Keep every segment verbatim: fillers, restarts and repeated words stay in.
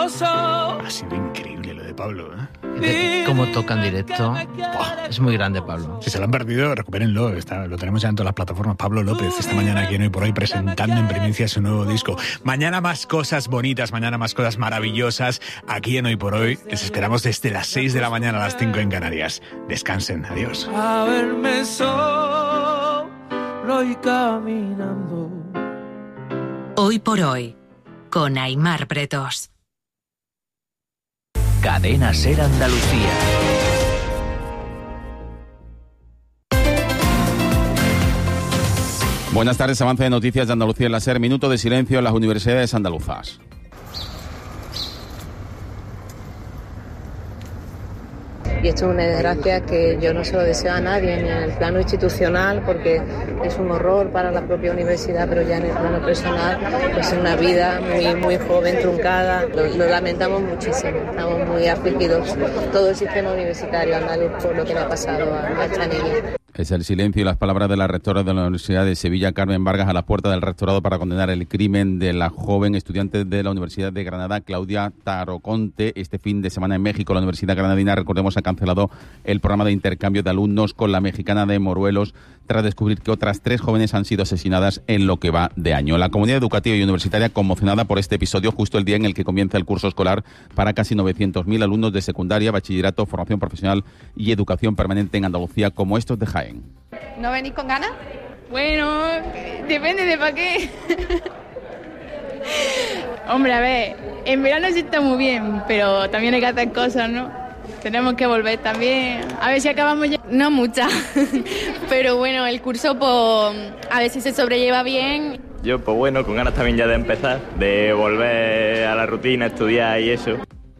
Ha sido increíble lo de Pablo, ¿eh? Cómo toca en directo. Oh, es muy grande, Pablo. Si se lo han perdido, recupérenlo. Está, lo tenemos ya en todas las plataformas. Pablo López, esta mañana aquí en Hoy por Hoy, presentando en primicia su nuevo disco. Mañana más cosas bonitas, mañana más cosas maravillosas. Aquí en Hoy por Hoy les esperamos desde las seis de la mañana a las cinco en Canarias. Descansen, adiós. A verme solo y caminando. Hoy por Hoy, con Aimar Pretos. Cadena Ser Andalucía. Buenas tardes, avance de noticias de Andalucía en la Ser. Minuto de silencio en las universidades andaluzas. Y esto es una desgracia que yo no se lo deseo a nadie, ni en el plano institucional, porque es un horror para la propia universidad, pero ya en el plano personal, pues es una vida muy, muy joven, truncada. Lo, lo lamentamos muchísimo, estamos muy afligidos, todo el sistema universitario andaluz, por lo que le ha pasado a, a esta niña. Es el silencio y las palabras de la rectora de la Universidad de Sevilla, Carmen Vargas, a la puerta del rectorado para condenar el crimen de la joven estudiante de la Universidad de Granada, Claudia Taroconte. Este fin de semana en México, la Universidad Granadina, recordemos, ha cancelado el programa de intercambio de alumnos con la mexicana de Moruelos tras descubrir que otras tres jóvenes han sido asesinadas en lo que va de año. La comunidad educativa y universitaria conmocionada por este episodio justo el día en el que comienza el curso escolar para casi novecientos mil alumnos de secundaria, bachillerato, formación profesional y educación permanente en Andalucía, como estos de Jaén. ¿No venís con ganas? Bueno, depende de para qué. Hombre, a ver, en verano sí está muy bien, pero también hay que hacer cosas, ¿no? Tenemos que volver también. A ver si acabamos ya. No mucha, pero bueno, el curso pues a ver si se sobrelleva bien. Yo pues bueno, con ganas también ya de empezar, de volver a la rutina, estudiar y eso.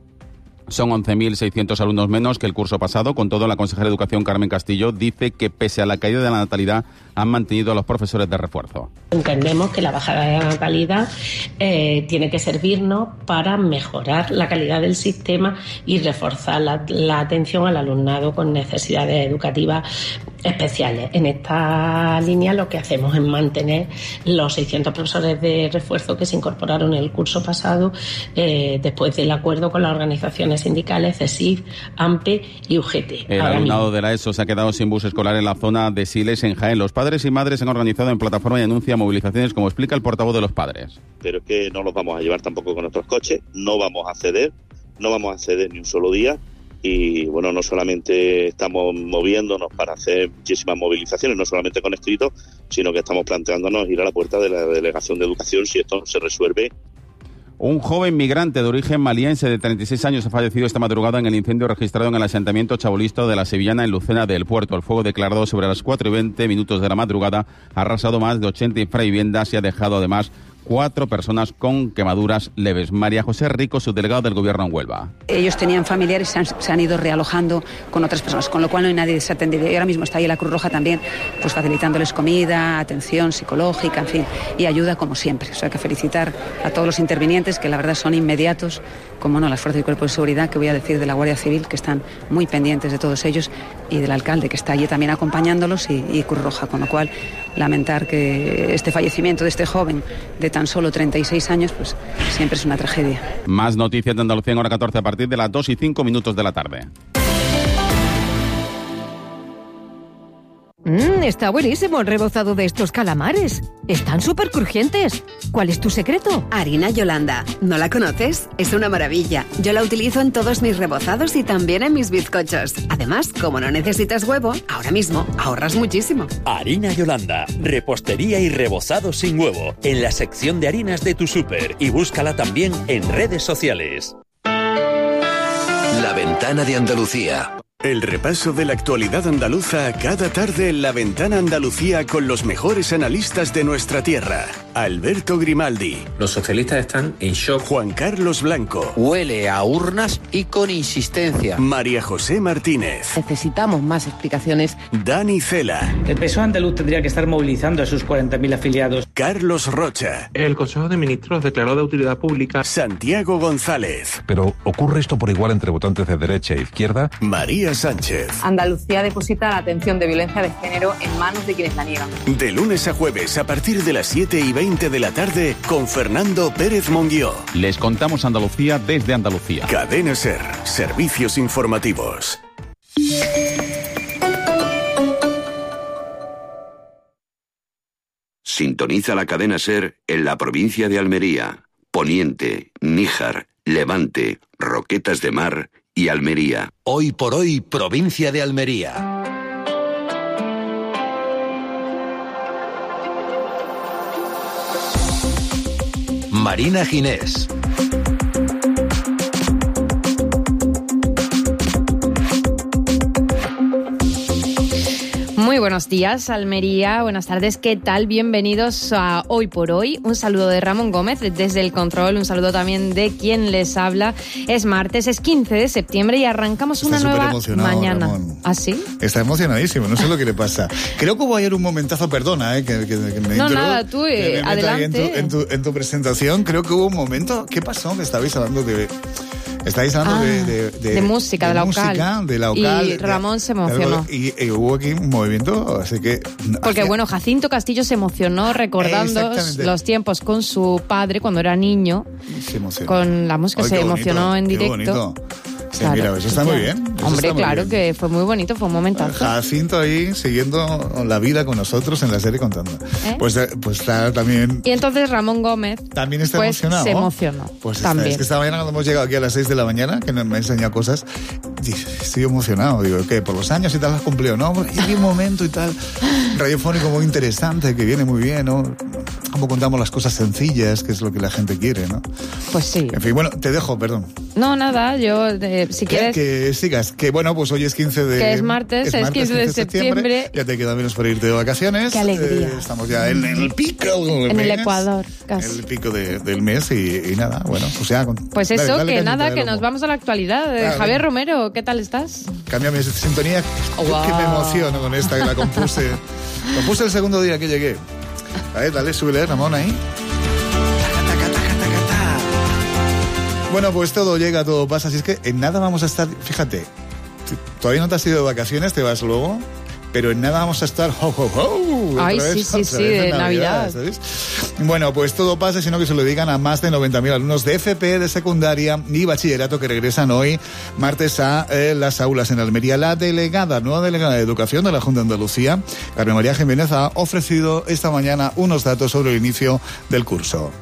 Son once mil seiscientos alumnos menos que el curso pasado. Con todo, la consejera de Educación, Carmen Castillo, dice que pese a la caída de la natalidad han mantenido a los profesores de refuerzo. Entendemos que la bajada de la natalidad eh, tiene que servirnos para mejorar la calidad del sistema y reforzar la, la atención al alumnado con necesidades educativas especiales. En esta línea lo que hacemos es mantener los seiscientos profesores de refuerzo que se incorporaron en el curso pasado eh, después del acuerdo con las organizaciones sindicales CESIF, AMPE y U G T. El Ahora alumnado mismo. de la ESO se ha quedado sin bus escolar en la zona de Siles, en Jaén. Los padres y madres han organizado en plataforma y denuncia movilizaciones, como explica el portavoz de los padres. Pero es que no los vamos a llevar tampoco con nuestros coches, no vamos a ceder, no vamos a ceder ni un solo día. Y bueno, no solamente estamos moviéndonos para hacer muchísimas movilizaciones, no solamente con escrito, sino que estamos planteándonos ir a la puerta de la Delegación de Educación si esto no se resuelve. Un joven migrante de origen maliense de treinta y seis años ha fallecido esta madrugada en el incendio registrado en el asentamiento chabolista de la Sevillana en Lucena del Puerto. El fuego, declarado sobre las cuatro y veinte minutos de la madrugada, ha arrasado más de ochenta infraviviendas y ha dejado además cuatro personas con quemaduras leves. María José Rico, subdelegado del Gobierno en Huelva. Ellos tenían familiares y se han, se han ido realojando con otras personas, con lo cual no hay nadie desatendido. Y ahora mismo está ahí la Cruz Roja también, pues facilitándoles comida, atención psicológica, en fin, y ayuda como siempre. O sea que felicitar a todos los intervinientes, que la verdad son inmediatos, como no, las fuerzas y cuerpos de seguridad, que voy a decir de la Guardia Civil, que están muy pendientes de todos ellos, y del alcalde, que está allí también acompañándolos, y, y Cruz Roja, con lo cual lamentar que este fallecimiento de este joven de tan solo treinta y seis años, pues siempre es una tragedia. Más noticias de Andalucía en hora catorce a partir de las dos y cinco minutos de la tarde. Mmm, está buenísimo el rebozado de estos calamares. Están súper crujientes. ¿Cuál es tu secreto? Harina Yolanda. ¿No la conoces? Es una maravilla. Yo la utilizo en todos mis rebozados y también en mis bizcochos. Además, como no necesitas huevo, ahora mismo ahorras muchísimo. Harina Yolanda. Repostería y rebozado sin huevo. En la sección de harinas de tu súper. Y búscala también en redes sociales. La Ventana de Andalucía. El repaso de la actualidad andaluza cada tarde en La Ventana Andalucía con los mejores analistas de nuestra tierra. Alberto Grimaldi. Los socialistas están en shock. Juan Carlos Blanco. Huele a urnas y con insistencia. María José Martínez. Necesitamos más explicaciones. Dani Cela. El P S O E andaluz tendría que estar movilizando a sus cuarenta mil afiliados. Carlos Rocha. El Consejo de Ministros declaró de utilidad pública. Santiago González. Pero ¿ocurre esto por igual entre votantes de derecha e izquierda? María Sánchez. Andalucía deposita la atención de violencia de género en manos de quienes la niegan. De lunes a jueves a partir de las siete y veinte veinte de la tarde con Fernando Pérez Monguió. Les contamos Andalucía desde Andalucía. Cadena SER, servicios informativos. Sintoniza la cadena SER en la provincia de Almería, Poniente, Níjar, Levante, Roquetas de Mar y Almería. Hoy por hoy, provincia de Almería. Marina Ginés. Muy buenos días, Almería. Buenas tardes, ¿qué tal? Bienvenidos a Hoy por Hoy. Un saludo de Ramón Gómez desde el control. Un saludo también de quien les habla. Es martes, es quince de septiembre y arrancamos una nueva mañana. Ramón. ¿Ah, sí? Está emocionadísimo, no sé lo que le pasa. Creo que hubo ayer un momentazo, perdona, eh, que, que, que me No, intro, nada, tú, eh, en tu, adelante. en, tu, en tu presentación, creo que hubo un momento. ¿Qué pasó? Que estabais hablando de... Estáis hablando Ah, de, de, de, de música, de, de la música, local. de la local. Y Ramón de, se emocionó. De, y, y hubo aquí un movimiento, así que... Porque, bueno, Jacinto Castillo se emocionó recordando los tiempos con su padre cuando era niño. Se emocionó. Con la música, Ay, se qué emocionó bonito, en qué directo. bonito. Sí, claro, mira, eso está muy bien. Eso Hombre, está muy claro bien. que fue muy bonito, fue un momentazo. Jacinto ahí siguiendo la vida con nosotros en la serie contando. ¿Eh? Pues, pues está también... Y entonces Ramón Gómez También está pues, emocionado. se emocionó. Pues está, también. es que esta mañana cuando hemos llegado aquí a las seis de la mañana, que me ha enseñado cosas, estoy emocionado. Digo, ¿qué? Por los años y tal has cumplido, ¿no? Y hay un momento y tal radiofónico muy interesante que viene muy bien, ¿no? Como contamos las cosas sencillas, que es lo que la gente quiere, ¿no? Pues sí. En fin, bueno, te dejo, perdón. No, nada, yo, eh, si Que, quieres... que sigas, que bueno, pues hoy es quince de... Que es martes, es, martes, quince de septiembre. Ya te queda menos por irte de vacaciones. Qué alegría. Eh, estamos ya en, en el pico del En el mes, Ecuador, En casi. el pico de- del mes y, y nada, bueno, pues ya... con- Pues dale, eso, dale que cañita nada, de que lomo. nos vamos a la actualidad. Eh, Dale. Javier Romero, ¿qué tal estás? Cambia mi sintonía, Oh, wow. que me emociono con esta, que la compuse. compuse el segundo día que llegué. A ver, dale, súbele, Ramón, ahí. Bueno, pues todo llega, todo pasa. Así es que en nada vamos a estar, fíjate, todavía no te has ido de vacaciones, te vas luego, pero en nada vamos a estar ho, ho, ho, Ay, otra sí, vez, sí, otra sí, vez en de Navidad. ¿sabes? Bueno, pues todo pasa, sino que se lo digan a más de noventa mil alumnos de F P, de secundaria y bachillerato que regresan hoy, martes, a eh, las aulas en Almería. La delegada, nueva delegada de Educación de la Junta de Andalucía, Carmen María Jiménez, ha ofrecido esta mañana unos datos sobre el inicio del curso.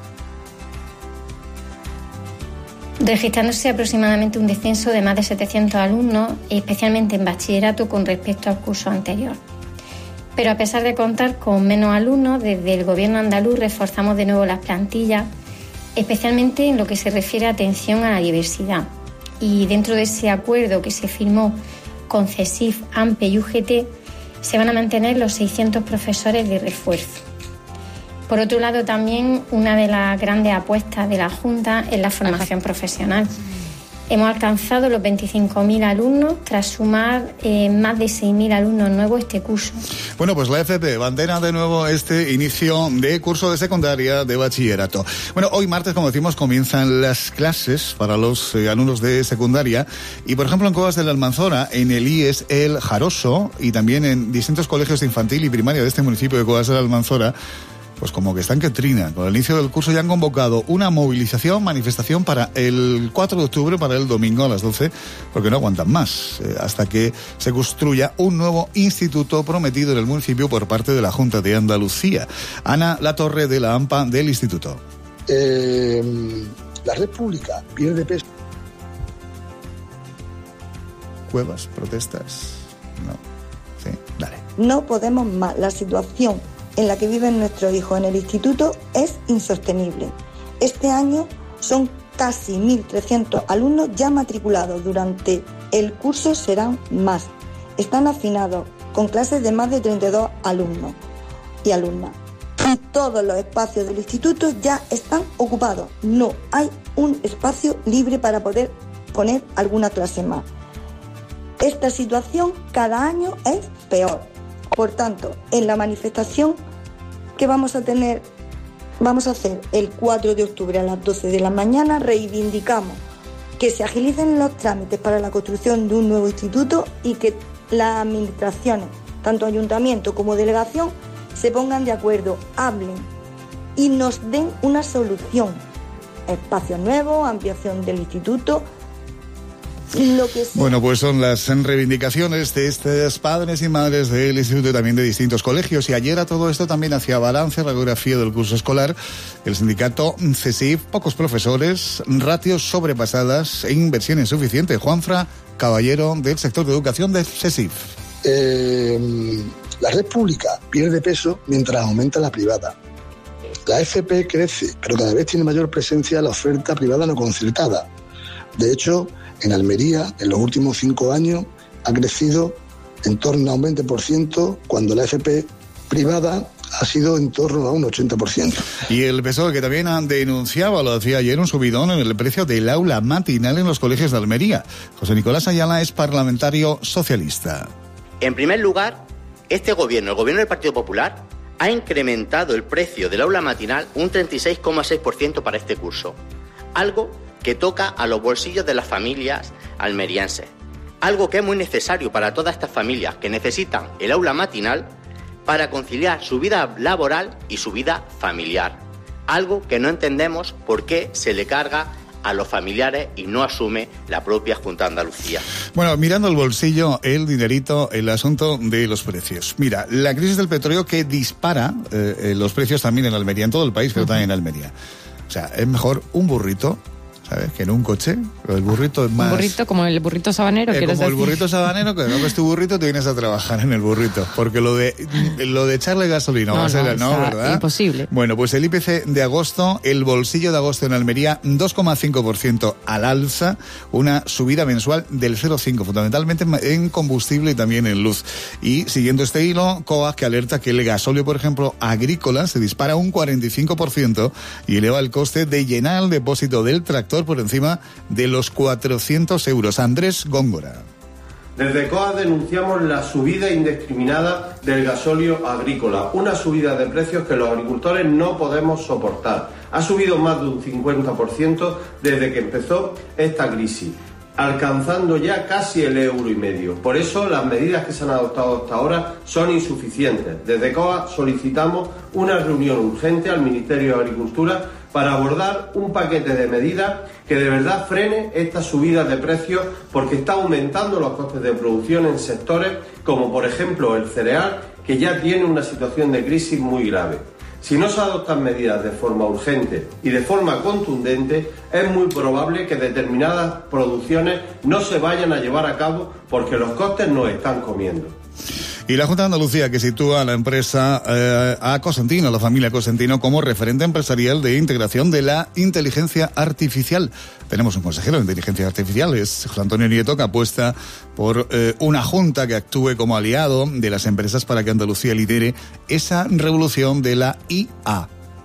Registrándose aproximadamente un descenso de más de setecientos alumnos, especialmente en bachillerato con respecto al curso anterior. Pero a pesar de contar con menos alumnos, desde el Gobierno andaluz reforzamos de nuevo las plantillas, especialmente en lo que se refiere a atención a la diversidad. Y dentro de ese acuerdo que se firmó con CESIF, AMPE y U G T, se van a mantener los seiscientos profesores de refuerzo. Por otro lado, también una de las grandes apuestas de la Junta es la formación profesional. Hemos alcanzado los veinticinco mil alumnos tras sumar eh, más de seis mil alumnos nuevos este curso. Bueno, pues la F P bandera de nuevo este inicio de curso de secundaria de bachillerato. Bueno, hoy martes, como decimos, comienzan las clases para los eh, alumnos de secundaria y, por ejemplo, en Cuevas de la Almanzora, en el I E S El Jaroso y también en distintos colegios de infantil y primaria de este municipio de Cuevas de la Almanzora, pues como que están que trinan. Con el inicio del curso ya han convocado una movilización, manifestación para el cuatro de octubre, para el domingo a las doce, porque no aguantan más, eh, hasta que se construya un nuevo instituto prometido en el municipio por parte de la Junta de Andalucía. Ana Latorre, de la AMPA del instituto. Eh, la red pública pierde peso. Cuevas, protestas, no. Sí, dale. No podemos más. La situación en la que viven nuestros hijos en el instituto es insostenible. Este año son casi mil trescientos alumnos ya matriculados. Durante el curso serán más. Están hacinados con clases de más de treinta y dos alumnos y alumnas. Y todos los espacios del instituto ya están ocupados. No hay un espacio libre para poder poner alguna clase más. Esta situación cada año es peor. Por tanto, en la manifestación que vamos a tener, vamos a hacer el cuatro de octubre a las doce de la mañana, reivindicamos que se agilicen los trámites para la construcción de un nuevo instituto y que las administraciones, tanto ayuntamiento como delegación, se pongan de acuerdo, hablen y nos den una solución. Espacios nuevos, ampliación del instituto, lo que sea. Bueno, pues son las reivindicaciones de estos padres y madres del instituto y también de distintos colegios. Y ayer a todo esto también hacía balance, radiografía del curso escolar, el sindicato C S I F, pocos profesores, ratios sobrepasadas e inversión insuficiente. Juanfra Caballero, del sector de educación del C S I F. Eh, la red pública pierde peso mientras aumenta la privada. La F P crece, pero cada vez tiene mayor presencia la oferta privada no concertada. De hecho, en Almería, en los últimos cinco años, ha crecido en torno a un veinte por ciento, cuando la F P privada ha sido en torno a un ochenta por ciento. Y el P S O E, que también denunciaba, lo hacía ayer, un subidón en el precio del aula matinal en los colegios de Almería. José Nicolás Ayala es parlamentario socialista. En primer lugar, este gobierno, el gobierno del Partido Popular, ha incrementado el precio del aula matinal un treinta y seis coma seis por ciento para este curso, algo que toca a los bolsillos de las familias almerienses, algo que es muy necesario para todas estas familias que necesitan el aula matinal para conciliar su vida laboral y su vida familiar, algo que no entendemos por qué se le carga a los familiares y no asume la propia Junta de Andalucía. Bueno, mirando el bolsillo, el dinerito, el asunto de los precios. Mira, la crisis del petróleo que dispara eh, los precios también en Almería, en todo el país, pero uh-huh. también en Almería. O sea, es mejor un burrito, ¿sabes?, que en un coche. El burrito es más... Un burrito como el burrito sabanero, eh, ¿quieres como decir? el burrito sabanero, que coges tu burrito, te vienes a trabajar en el burrito. Porque lo de lo de echarle gasolina no, va a ser, no, ¿no? ¿Verdad? Imposible. Bueno, pues el I P C de agosto, el bolsillo de agosto en Almería, dos coma cinco por ciento al alza, una subida mensual del cero coma cinco por ciento, fundamentalmente en combustible y también en luz. Y siguiendo este hilo, C O A, que alerta que el gasóleo, por ejemplo, agrícola, se dispara un cuarenta y cinco por ciento y eleva el coste de llenar el depósito del tractor por encima de los cuatrocientos euros. Andrés Góngora. Desde C O A denunciamos la subida indiscriminada del gasóleo agrícola, una subida de precios que los agricultores no podemos soportar. Ha subido más de un cincuenta por ciento desde que empezó esta crisis, alcanzando ya casi el euro y medio. Por eso las medidas que se han adoptado hasta ahora son insuficientes. Desde C O A solicitamos una reunión urgente al Ministerio de Agricultura para abordar un paquete de medidas que de verdad frene esta subida de precios, porque está aumentando los costes de producción en sectores como por ejemplo el cereal, que ya tiene una situación de crisis muy grave. Si no se adoptan medidas de forma urgente y de forma contundente, es muy probable que determinadas producciones no se vayan a llevar a cabo porque los costes nos están comiendo. Y la Junta de Andalucía, que sitúa a la empresa eh, a Cosentino, la familia Cosentino, como referente empresarial de integración de la inteligencia artificial. Tenemos un consejero de inteligencia artificial, es José Antonio Nieto, que apuesta por eh, una junta que actúe como aliado de las empresas para que Andalucía lidere esa revolución de la I A.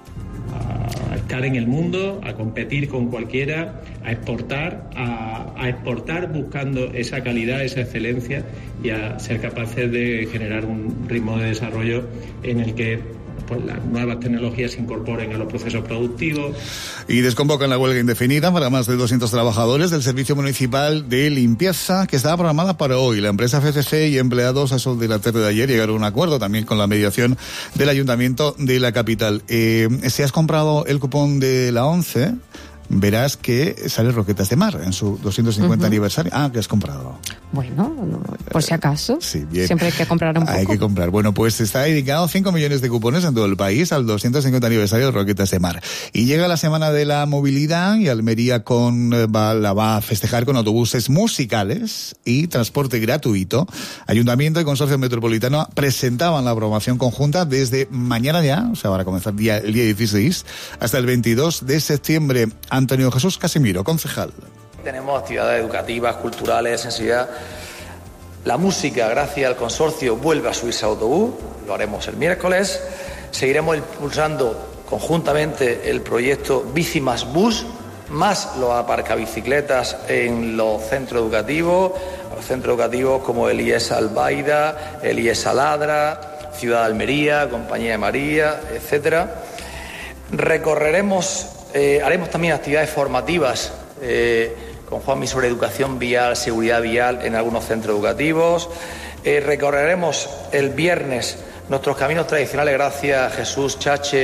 A estar en el mundo, a competir con cualquiera, a exportar, a, a exportar buscando esa calidad, esa excelencia y a ser capaces de generar un ritmo de desarrollo en el que pues, las nuevas tecnologías se incorporen a los procesos productivos. Y desconvocan la huelga indefinida para más de doscientos trabajadores del Servicio Municipal de Limpieza, que estaba programada para hoy. La empresa F C C y empleados a sol de la tarde de ayer llegaron a un acuerdo también con la mediación del Ayuntamiento de la capital. Eh, si has comprado el cupón de la ONCE, verás que sale Roquetas de Mar en su doscientos cincuenta uh-huh. aniversario. Ah, que has comprado. Bueno, por si acaso. Sí, bien. Siempre hay que comprar un poco. Hay que comprar. Bueno, pues está dedicado cinco millones de cupones en todo el país al doscientos cincuenta aniversario de Roquetas de Mar. Y llega la Semana de la Movilidad y Almería con, va, la va a festejar con autobuses musicales y transporte gratuito. Ayuntamiento y Consorcio Metropolitano presentaban la programación conjunta desde mañana ya, o sea, van a comenzar día, el día dieciséis, hasta el veintidós de septiembre. Antonio Jesús Casimiro, concejal. Tenemos actividades educativas, culturales, sensibilidad. La música, gracias al consorcio, vuelve a subirse a autobús, lo haremos el miércoles. Seguiremos impulsando conjuntamente el proyecto Bici más Bus, más los aparcabicicletas en los centros educativos, los centros educativos como el I E S Albaida, el I E S Aladra, Ciudad de Almería, Compañía de María, etcétera. Recorreremos Eh, haremos también actividades formativas eh, con Juanmi sobre educación vial, seguridad vial en algunos centros educativos. Eh, recorreremos el viernes nuestros caminos tradicionales gracias a Jesús Chache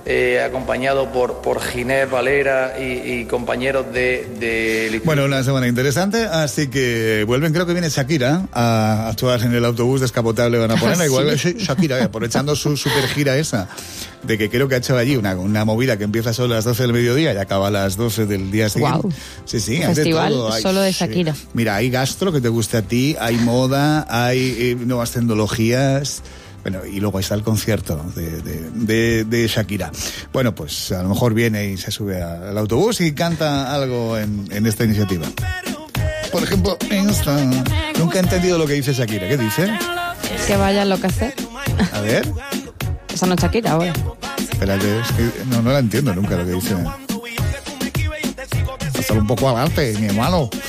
eh, acompañado por, por Ginés Valera y, y compañeros de, de... Bueno, una semana interesante, así que vuelven, creo que viene Shakira a actuar en el autobús descapotable, van a poner, igual sí. Shakira, aprovechando su super gira esa, de que creo que ha hecho allí una, una movida que empieza solo a las doce del mediodía y acaba a las doce del día siguiente. Wow. Sí, sí, hay festival de todo. Hay, solo de Shakira. Sí. Mira, hay gastro que te guste a ti, hay moda, hay eh, nuevas tecnologías. Bueno, y luego está el concierto de, de, de, de Shakira. Bueno, pues a lo mejor viene y se sube al autobús y canta algo en, en esta iniciativa. Por ejemplo, esta. Nunca he entendido lo que dice Shakira. ¿Qué dice? Que vaya a enloquecer. A ver. Esa no es Shakira ahora. Espérate, es que no, no la entiendo nunca lo que dice. Está un poco al arte, mi hermano.